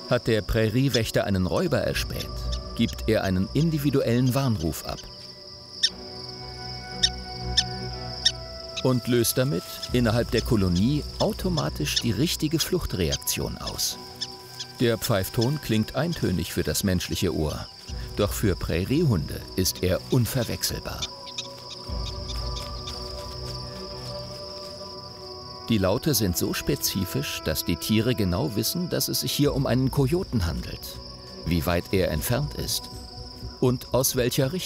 Hat der Präriewächter einen Räuber erspäht, gibt er einen individuellen Warnruf ab und löst damit innerhalb der Kolonie automatisch die richtige Fluchtreaktion aus. Der Pfeifton klingt eintönig für das menschliche Ohr, doch für Präriehunde ist er unverwechselbar. Die Laute sind so spezifisch, dass die Tiere genau wissen, dass es sich hier um einen Kojoten handelt, wie weit er entfernt ist und aus welcher Richtung.